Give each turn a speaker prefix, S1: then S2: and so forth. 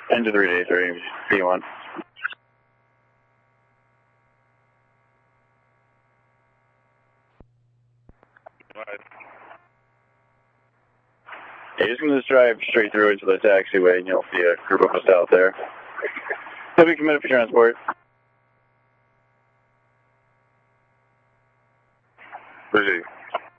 S1: Into 383, B1. Yeah, you're just going to drive straight through into the taxiway and you'll see a group of us out there. They'll be committed for transport. Busy.